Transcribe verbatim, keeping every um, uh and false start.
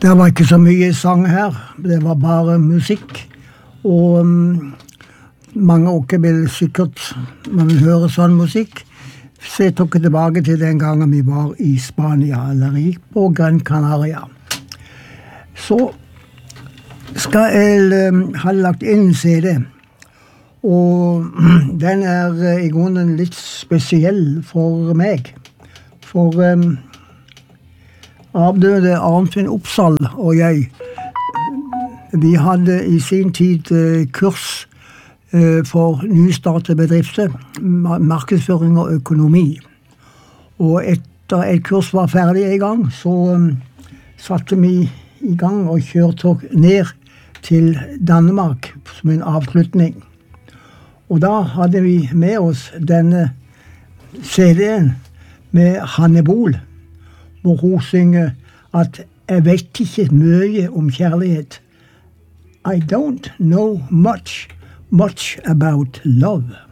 Det var ikke så mye sang her, det var bare musikk. Og um, mange av dere vil sikkert, når vi hører sånn musikk, se dere tilbake til den gangen vi var i Spania, eller i på Gran Canaria. Så skal jeg um, ha lagt inn en C D, og den er uh, i grunnen litt spesiell for meg. For um, avdøde Arnfinn Opsahl og jeg, vi hadde i sin tid uh, kurs uh, for nystartede bedrifter, markedsføring og økonomi. Og etter et kurs var ferdig i gang, så um, satte vi i gang og kjørte ned til Danmark som en avslutning. Og da hadde vi med oss denne C D-en med Hanne Bol, hvor hun synger at jeg vet ikke mye om kjærlighet. I don't know much, much about love.